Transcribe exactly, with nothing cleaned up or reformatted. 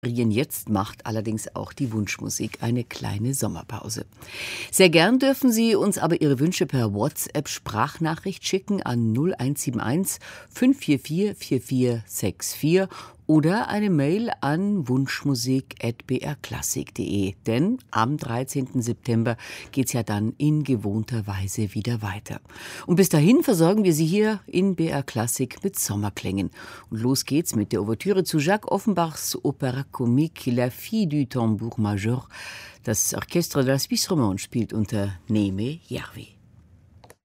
Jetzt macht allerdings auch die Wunschmusik eine kleine Sommerpause. Sehr gern dürfen Sie uns aber Ihre Wünsche per WhatsApp-Sprachnachricht schicken an null eins sieben eins fünf vier vier vier vier sechs vier oder eine Mail an wunschmusik at b r klassik punkt d e. Denn am dreizehnten September geht's ja dann in gewohnter Weise wieder weiter. Und bis dahin versorgen wir Sie hier in B R Klassik mit Sommerklängen. Und los geht's mit der Ouvertüre zu Jacques Offenbachs Opéra Comique La Fille du Tambour Major. Das Orchestre de la Suisse Romande spielt unter Neeme Järvi.